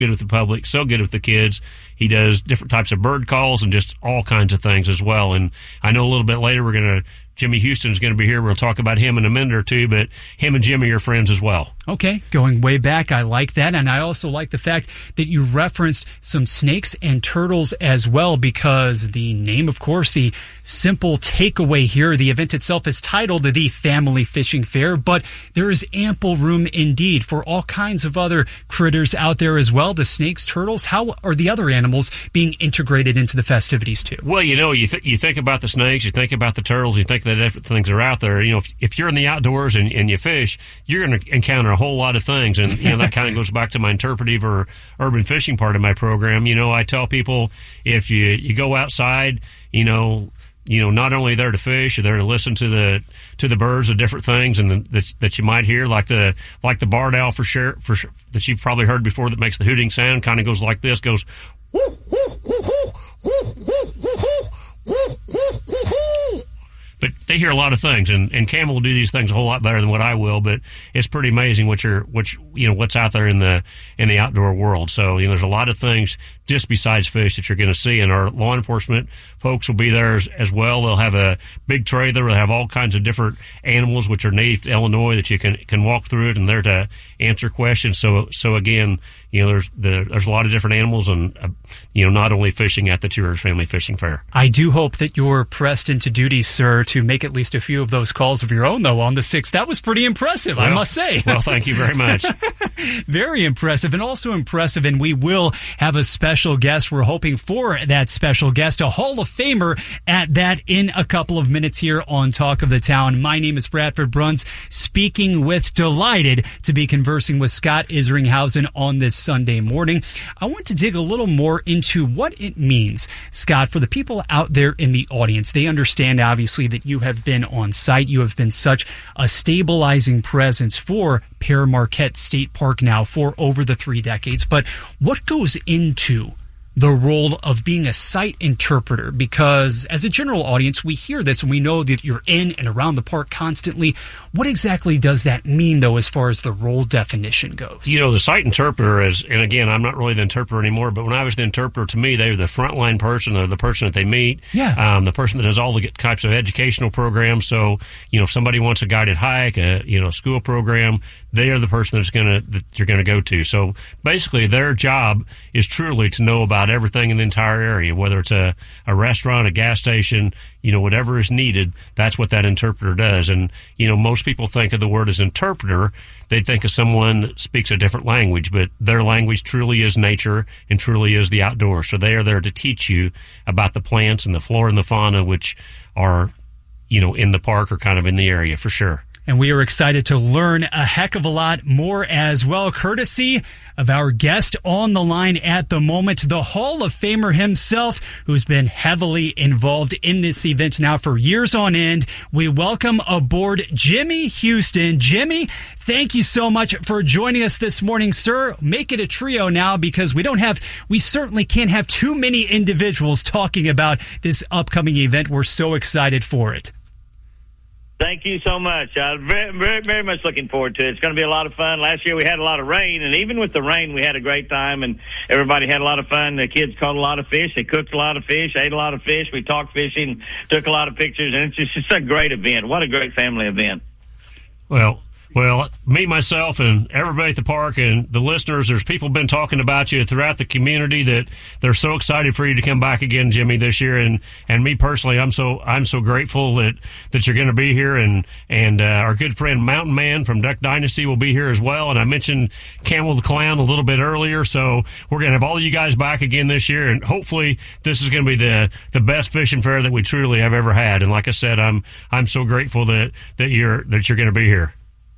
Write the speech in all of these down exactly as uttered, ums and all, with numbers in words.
good with the public, so good with the kids. He does different types of bird calls and just all kinds of things as well. And I know a little bit later we're going to Jimmy Houston's going to be here. We'll talk about him in a minute or two, but him and Jimmy are friends as well. Okay, going way back. I like that. And I also like the fact that you referenced some snakes and turtles as well, because the name, of course, the simple takeaway here, the event itself is titled the Family Fishing Fair, but there is ample room indeed for all kinds of other critters out there as well. The snakes, turtles, how are the other animals being integrated into the festivities too? Well, you know, you, th- you think about the snakes, you think about the turtles, you think that different things are out there. You know, if, if you're in the outdoors and, and you fish, you're going to encounter a whole lot of things. And, you know, that kind of goes back to my interpretive or urban fishing part of my program. You know, I tell people if you, you go outside, you know, you know, not only there to fish, you're there to listen to the to the birds, the different things, and the, that that you might hear, like the like the barred owl for sure, for sure, that you've probably heard before, that makes the hooting sound, kind of goes like this, goes. But they hear a lot of things, and, and Camel will do these things a whole lot better than what I will. But it's pretty amazing what you're, what you, you know, what's out there in the in the outdoor world. So you know, there's a lot of things just besides fish that you're going to see, and our law enforcement folks will be there as, as well. They'll have a big trailer. They'll have all kinds of different animals which are native to Illinois that you can can walk through it, and they're to answer questions. So so again, you know, there's the, there's a lot of different animals, and uh, you know, not only fishing at the Tourers Family Fishing Fair. I do hope that you're pressed into duty, sir, to make at least a few of those calls of your own, though, on the sixth. That was pretty impressive, well, I must say. Well, thank you very much. Very impressive, and also impressive, and we will have a special guest. We're hoping for that special guest, a Hall of Famer at that, in a couple of minutes here on Talk of the Town. My name is Bradford Bruns, speaking with, delighted to be conversing with Scott Isringhausen on this Sunday morning. I want to dig a little more into what it means, Scott, for the people out there in the audience. They understand, obviously, that you have been on site. You have been such a stabilizing presence for Pere Marquette State Park now for over the three decades. But what goes into the role of being a site interpreter? Because as a general audience, we hear this and we know that you're in and around the park constantly. What exactly does that mean, though, as far as the role definition goes? You know, the site interpreter is, and again, I'm not really the interpreter anymore, but when I was the interpreter, to me, they were the frontline person, or the person that they meet, yeah. um, the person that does all the types of educational programs. So, you know, if somebody wants a guided hike, a, you know, a school program, they are the person that's going to, that you're going to go to. So basically their job is truly to know about everything in the entire area, whether it's a, a restaurant, a gas station, you know, whatever is needed. That's what that interpreter does. And, you know, most people think of the word as interpreter. They think of someone that speaks a different language, but their language truly is nature and truly is the outdoors. So they are there to teach you about the plants and the flora and the fauna, which are, you know, in the park or kind of in the area for sure. And we are excited to learn a heck of a lot more as well, courtesy of our guest on the line at the moment, the Hall of Famer himself, who's been heavily involved in this event now for years on end. We welcome aboard Jimmy Houston. Jimmy, thank you so much for joining us this morning, sir. Make it a trio now, because we don't have, we certainly can't have too many individuals talking about this upcoming event. We're so excited for it. Thank you so much. I'm very, very, very much looking forward to it. It's going to be a lot of fun. Last year we had a lot of rain, and even with the rain, we had a great time, and everybody had a lot of fun. The kids caught a lot of fish. They cooked a lot of fish, ate a lot of fish. We talked fishing, took a lot of pictures, and it's just, it's a great event. What a great family event. Well, Well, me, myself, and everybody at the park and the listeners, there's people been talking about you throughout the community that they're so excited for you to come back again, Jimmy, this year. And, and me personally, I'm so I'm so grateful that, that you're going to be here. And, and uh, our good friend Mountain Man from Duck Dynasty will be here as well. And I mentioned Camel the Clown a little bit earlier. So we're going to have all you guys back again this year. And hopefully this is going to be the, the best fishing fair that we truly have ever had. And like I said, I'm I'm so grateful that, that you're that you're going to be here.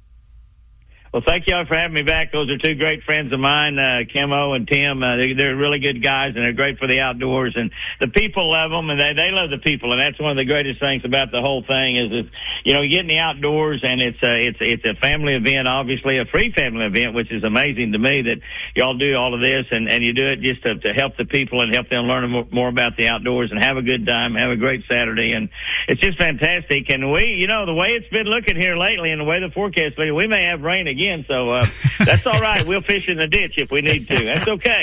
Well, thank y'all for having me back. Those are two great friends of mine, uh, Kimo and Tim. Uh, they, they're really good guys, and they're great for the outdoors. And the people love them, and they, they love the people. And that's one of the greatest things about the whole thing is, that, you know, you get in the outdoors, and it's a, it's, it's a family event, obviously a free family event, which is amazing to me that y'all do all of this, and, and you do it just to, to help the people and help them learn more, more about the outdoors and have a good time, have a great Saturday. And it's just fantastic. And we, you know, the way it's been looking here lately and the way the forecast, we may have rain again. again. So uh, that's all right. We'll fish in the ditch if we need to. That's okay.